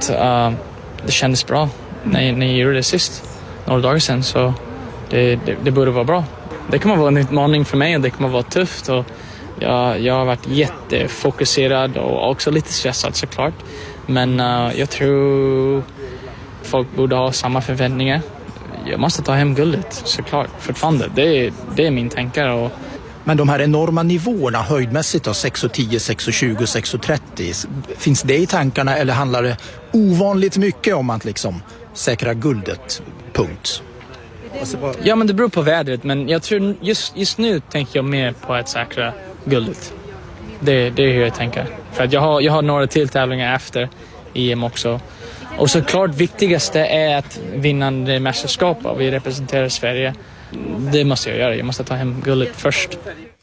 att det kändes bra när jag gjorde det sist, några dagar sedan, så det borde vara bra. Det kommer vara en utmaning för mig och det kommer vara tufft, och jag har varit jättefokuserad och också lite stressad såklart, men jag tror folk borde ha samma förväntningar. Jag måste ta hem guldet såklart fortfarande, det är min tankar. Men de här enorma nivåerna höjdmässigt då, 6,10, 6,20, 6,30, finns det i tankarna, eller handlar det ovanligt mycket om att liksom säkra guldet, punkt? Ja, men det beror på vädret, men jag tror just nu tänker jag mer på att säkra guldet. Det är hur jag tänker. För att jag har några till tävlingar efter EM också. Och såklart viktigaste är att vinna det mästerskapet. Vi representerar Sverige. Det måste jag göra. Jag måste ta hem guldet först.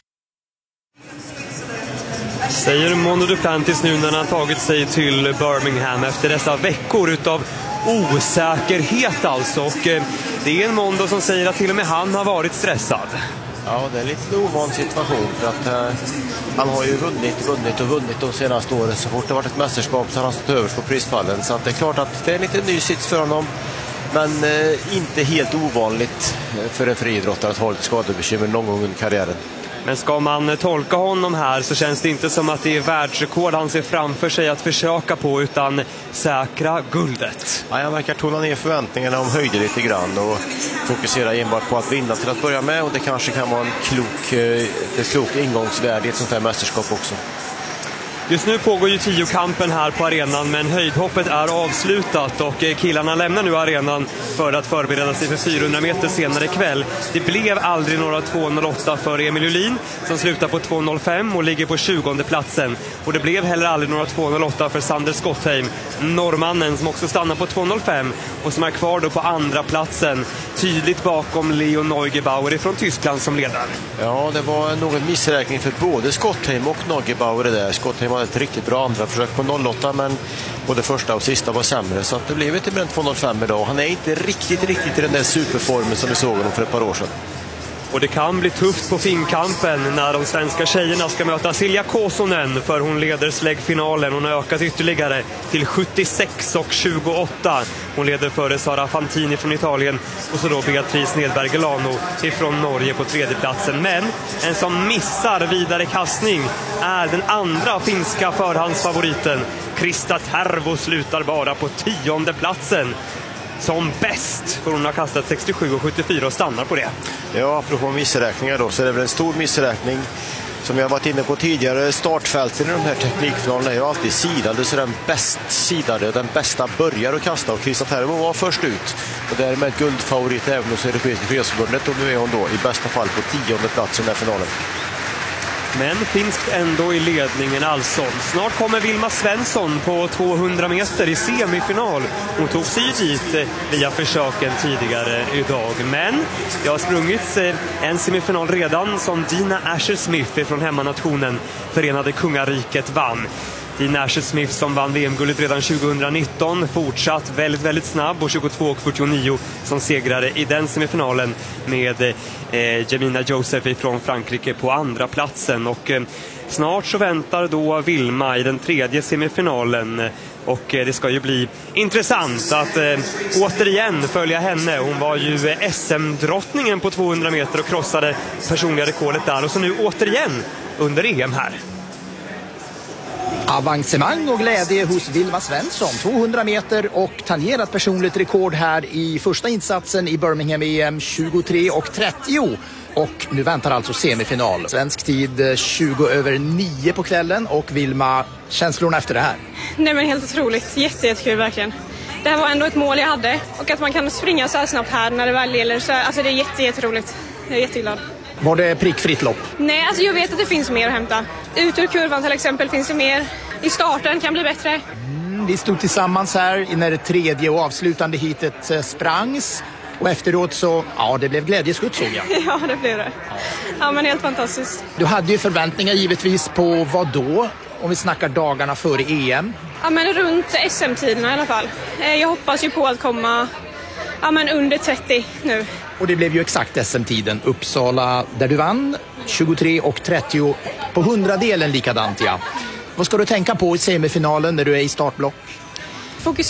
Säger Mondo Duplantis nu när han tagit sig till Birmingham efter dessa veckor utav osäkerhet alltså. Och det är en Mondo som säger att till och med han har varit stressad. Ja, det är lite ovan situation för att han har ju vunnit de senaste åren. Så fort det varit ett mästerskap så har han stått överst på prispallen. Så att det är klart att det är en lite ny sits för honom. Men inte helt ovanligt för en friidrottare att ha lite skadebekymmer någon gång under karriären. Men ska man tolka honom här så känns det inte som att det är världsrekord han ser framför sig att försöka på, utan säkra guldet. Ja, jag verkar tona ner förväntningarna om höjder lite grann och fokusera enbart på att vinna till att börja med, och det kanske kan vara ett klok ingångsvärde i ett sånt här mästerskap också. Just nu pågår ju 10-kampen här på arenan, men höjdhoppet är avslutat och killarna lämnar nu arenan för att förbereda sig för 400 meter senare ikväll. Det blev aldrig några 2.08 för Emil Julin som slutar på 2.05 och ligger på 20:e platsen. Och det blev heller aldrig några 2.08 för Sander Skottheim, norrmannen som också stannar på 2.05 och som är kvar då på andra platsen, tydligt bakom Leo Neugebauer från Tyskland som ledare. Ja, det var någon missräkning för både Skottheim och Neugebauer där. Skottheim hade ett riktigt bra andra försök på 0,8, men både första och sista var sämre, så att det blev inte mer än 2.05 idag. Han är inte riktigt i den där superformen som vi såg honom för ett par år sedan. Och det kan bli tufft på finkampen när de svenska tjejerna ska möta Silja Kosonen, för hon leder släggfinalen. Hon har ökat ytterligare till 76,28. Hon leder före Sara Fantini från Italien och så då Beatrice Nedberg Gelano ifrån Norge på tredje platsen. Men en som missar vidare kastning är den andra finska förhandsfavoriten. Krista Tervo slutar bara på 10:e platsen. Som bäst, för hon har kastat 67,74 och stannar på det. Ja, apropå missräkningar då, så är det väl en stor missräkning. Som jag varit inne på tidigare, startfälten i de här teknikfinalerna är ju alltid sidade, så den bäst sidade, den bästa börjar att kasta, och Krista Tervo var först ut. Och därmed guldfavorit även hos Europeiska Friidrottsförbundet, och nu är hon då i bästa fall på 10:e plats i den här finalen. Men finskt ändå i ledningen alltså. Snart kommer Vilma Svensson på 200 meter i semifinal. Hon tog sig dit via försöken tidigare idag. Men det har sprungits en semifinal redan som Dina Asher-Smith från hemmanationen Förenade Kungariket vann. Dina Asher-Smith som vann VM-guldet redan 2019 fortsatt väldigt snabb, och 22,49 som segrare i den semifinalen med Jemina Joseph från Frankrike på andra platsen. Och snart så väntar då Vilma i den tredje semifinalen, och det ska ju bli intressant att återigen följa henne. Hon var ju SM-drottningen på 200 meter och krossade personliga rekordet där, och så nu återigen under EM här. Avancemang och glädje hos Vilma Svensson, 200 meter och tangerat personligt rekord här i första insatsen i Birmingham EM, 23,30. Och nu väntar alltså semifinal. Svensk tid 20:09 på kvällen. Och Vilma, känslorna efter det här? Nej, men helt otroligt, jättekul verkligen. Det här var ändå ett mål jag hade, och att man kan springa så här snabbt här när det väl gäller, så alltså det är jätteroligt. Jag är jätteglad. Var det prickfritt lopp? Nej, alltså jag vet att det finns mer att hämta. Ut ur kurvan till exempel finns det mer. I starten kan bli bättre. Vi stod tillsammans här när det tredje och avslutande hitet sprangs. Och efteråt så, ja, det blev glädjeskutt såg jag. Ja, det blev det. Ja, men helt fantastiskt. Du hade ju förväntningar givetvis på vad då? Om vi snackar dagarna före EM. Ja, men runt SM-tiderna i alla fall. Jag hoppas ju på att komma under 30 nu. Och det blev ju exakt SM-tiden. Uppsala där du vann 23,30 på 100-delen likadant, ja. Vad ska du tänka på i semifinalen när du är i startblock?